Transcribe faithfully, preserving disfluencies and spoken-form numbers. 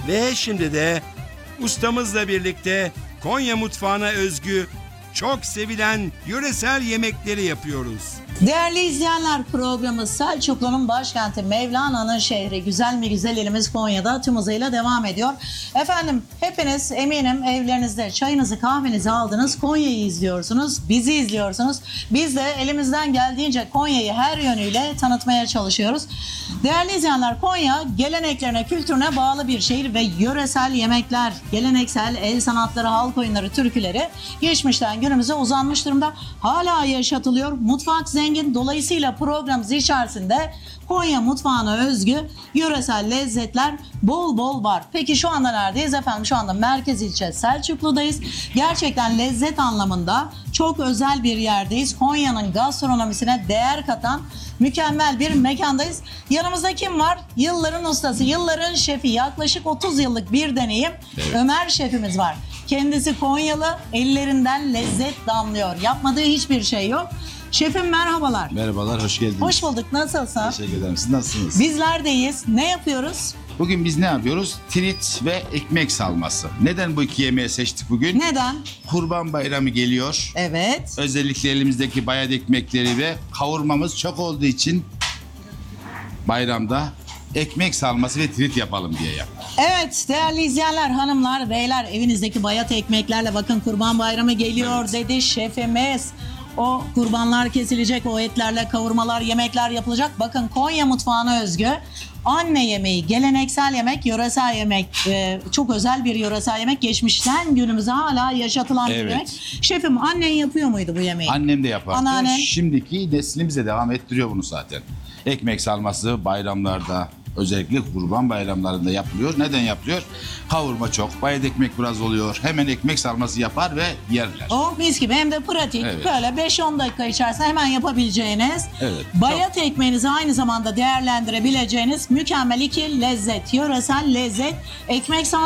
Ve şimdi de ustamızla birlikte Konya mutfağına özgü, çok sevilen yöresel yemekleri yapıyoruz. Değerli izleyenler, programı Selçuklu'nun başkenti Mevlana'nın şehri güzel mi güzel elimiz Konya'da tüm hızıyla devam ediyor. Efendim hepiniz eminim evlerinizde çayınızı kahvenizi aldınız, Konya'yı izliyorsunuz, bizi izliyorsunuz. Biz de elimizden geldiğince Konya'yı her yönüyle tanıtmaya çalışıyoruz. Değerli izleyenler, Konya geleneklerine, kültürüne bağlı bir şehir ve yöresel yemekler, geleneksel el sanatları, halk oyunları, türküleri geçmişten günümüze uzanmış durumda. Hala yaşatılıyor. Mutfak zengin. Dolayısıyla programımız içerisinde Konya mutfağına özgü yöresel lezzetler bol bol var. Peki şu anda neredeyiz efendim? Şu anda merkez ilçe Selçuklu'dayız. Gerçekten lezzet anlamında çok özel bir yerdeyiz. Konya'nın gastronomisine değer katan mükemmel bir mekandayız. Yanımızda kim var? Yılların ustası, yılların şefi, yaklaşık otuz yıllık bir deneyim. Evet. Ömer şefimiz var. Kendisi Konyalı, ellerinden lezzet damlıyor. Yapmadığı hiçbir şey yok. Şefim merhabalar. Merhabalar, hoş geldiniz. Hoş bulduk, nasılsın? Teşekkür ederim. Siz nasılsınız? Bizlerdeyiz. Ne yapıyoruz? Bugün biz ne yapıyoruz? Trit ve ekmek salması. Neden bu iki yemeği seçtik bugün? Neden? Kurban Bayramı geliyor. Evet. Özellikle elimizdeki bayat ekmekleri ve kavurmamız çok olduğu için bayramda ekmek salması ve trit yapalım diye yaptık. Evet değerli izleyenler, hanımlar, beyler, evinizdeki bayat ekmeklerle bakın Kurban Bayramı geliyor evet. dedi şefimiz. O kurbanlar kesilecek, o etlerle kavurmalar, yemekler yapılacak. Bakın Konya mutfağına özgü anne yemeği, geleneksel yemek, yöresel yemek, e, çok özel bir yöresel yemek. Geçmişten günümüze hala yaşatılan evet. bir yemek. Şefim, annen yapıyor muydu bu yemeği? Annem de yapardı. Anneannen. Şimdiki neslimize devam ettiriyor bunu zaten. Ekmek salması bayramlarda, özellikle kurban bayramlarında yapılıyor. Neden yapılıyor? Kavurma çok, bayat ekmek biraz oluyor. Hemen ekmek salması yapar ve yerler. Oh mis gibi, hem de pratik. Evet. Böyle beş on dakika içerisinde hemen yapabileceğiniz, evet. bayat çok... ekmeğinizi aynı zamanda değerlendirebileceğiniz mükemmel iki lezzet, yöresel lezzet. Ekmek salması